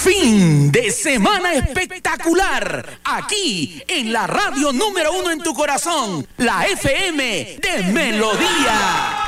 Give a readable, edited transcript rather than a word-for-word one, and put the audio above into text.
Fin de semana espectacular, aquí en la radio número 1 en tu corazón, la FM de Melodía.